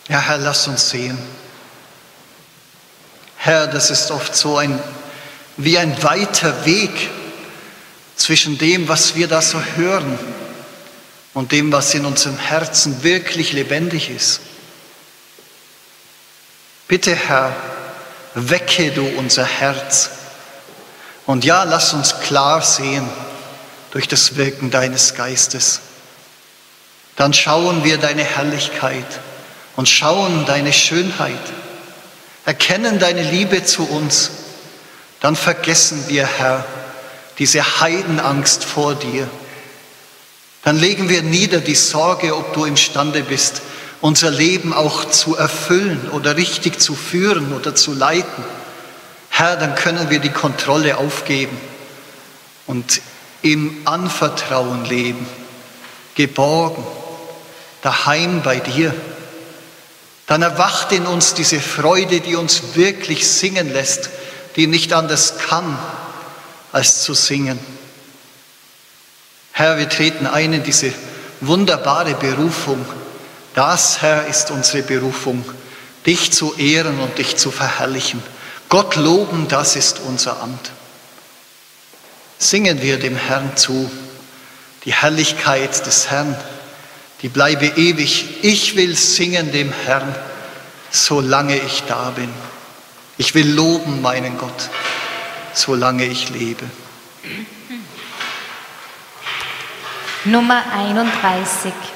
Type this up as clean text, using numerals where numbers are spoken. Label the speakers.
Speaker 1: Ja, Herr, lass uns sehen. Herr, das ist oft so wie ein weiter Weg zwischen dem, was wir da so hören und dem, was in unserem Herzen wirklich lebendig ist. Bitte, Herr, wecke du unser Herz. Und ja, lass uns klar sehen durch das Wirken deines Geistes. Dann schauen wir deine Herrlichkeit und schauen deine Schönheit, erkennen deine Liebe zu uns. Dann vergessen wir, Herr, diese Heidenangst vor dir. Dann legen wir nieder die Sorge, ob du imstande bist, unser Leben auch zu erfüllen oder richtig zu führen oder zu leiten. Herr, dann können wir die Kontrolle aufgeben und im Anvertrauen leben, geborgen, daheim bei dir. Dann erwacht in uns diese Freude, die uns wirklich singen lässt, die nicht anders kann, als zu singen. Herr, wir treten ein in diese wunderbare Berufung. Das, Herr, ist unsere Berufung, dich zu ehren und dich zu verherrlichen. Gott loben, das ist unser Amt. Singen wir dem Herrn zu, die Herrlichkeit des Herrn, die bleibe ewig. Ich will singen dem Herrn, solange ich da bin. Ich will loben meinen Gott, solange ich lebe.
Speaker 2: Nummer 31.